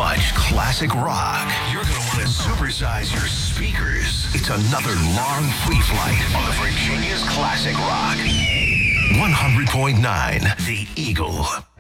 much classic rock. You're going to want to supersize your speakers. It's another long free flight on Virginia's classic rock. 100.9 The Eagle.